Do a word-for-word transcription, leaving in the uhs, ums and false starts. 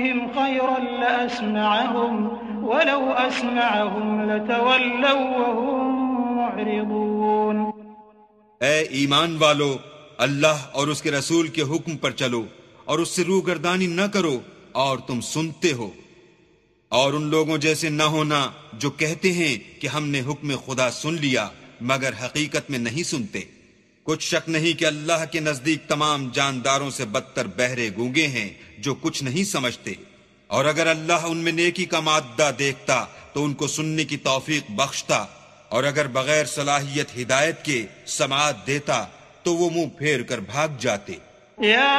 खैरन लअस्मअहुम वलौ अस्मअहुम लतवल्लौ वहुम मुअरिदून। ए ईमान वालो, अल्लाह और उसके रसूल के हुक्म पर चलो और उससे रूगर्दानी न करो और तुम सुनते हो। और उन लोगों जैसे न होना जो कहते हैं कि हमने हुक्म खुदा सुन लिया मगर हकीकत में नहीं सुनते। कुछ शक नहीं कि अल्लाह के नजदीक तमाम जानदारों से बदतर बहरे गूंगे हैं जो कुछ नहीं समझते। और अगर अल्लाह उनमें नेकी का मादा देखता तो उनको सुनने की तौफीक बख्शता, और अगर बगैर सलाहियत हिदायत के समाअत देता तो वो मुंह फेर कर भाग जाते।